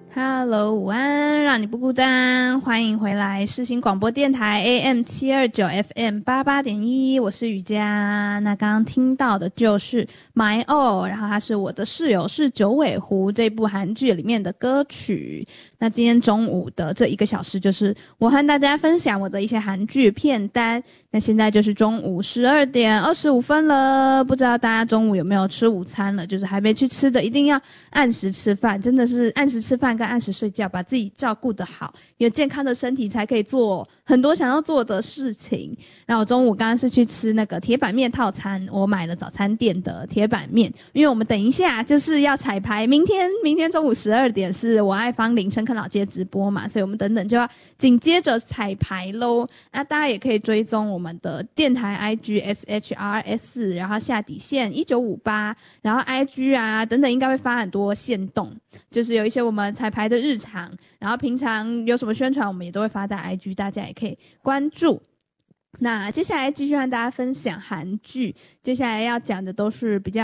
Hello，午安，让你不孤单，欢迎回来世新广播电台 AM729 FM88.1，我是雨佳。那刚刚听到的就是 My All， 然后他是我的室友是九尾狐这部韩剧里面的歌曲。那今天中午的这1个小时就是我和大家分享我的一些韩剧片单。那现在就是中午12点25分了，不知道大家中午有没有吃午餐了？就是还没去吃的一定要按时吃饭，真的是按时吃饭跟按时睡觉，把自己照顾得好，有健康的身体才可以做很多想要做的事情。然后我中午刚刚是去吃那个铁板面套餐，我买了早餐店的铁板面，因为我们等一下就是要彩排，明天中午12点是我爱芳邻深坑老街直播嘛，所以我们等等就要紧接着彩排咯。那大家也可以追踪我们的电台 IG SHRS， 然后下底线1958，然后 IG 啊等等应该会发很多限动，就是有一些我们彩排的日常，然后平常有什么宣传我们也都会发在 IG， 大家也可以关注。那接下来继续和大家分享韩剧，接下来要讲的都是比较